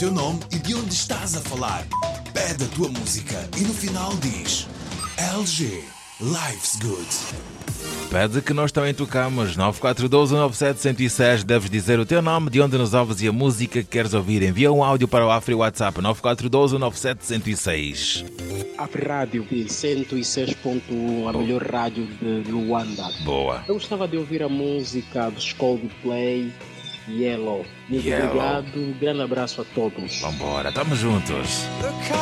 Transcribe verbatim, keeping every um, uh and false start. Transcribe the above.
teu nome e de onde estás a falar. Pede a tua música e no final diz L G Life's Good. Pede que nós também tocamos. nove quatro um dois, nove sete zero seis. Deves dizer o teu nome, de onde nos ouves e a música que queres ouvir. Envia um áudio para o Afri WhatsApp nove quatro um dois, nove sete zero seis. Afri Rádio cento e seis ponto um, a melhor rádio de Luanda. Boa. Eu gostava de ouvir a música dos Coldplay, Yellow. Muito Yellow. obrigado, um grande abraço a todos. Vambora, tamo juntos.